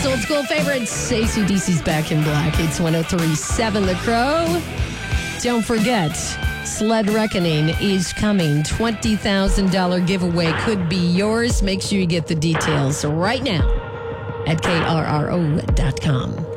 Those old school favorites. AC/DC's Back in Black. It's 103.7 The Crow. Don't forget, Sled Reckoning is coming. $20,000 giveaway could be yours. Make sure you get the details right now at krro.com.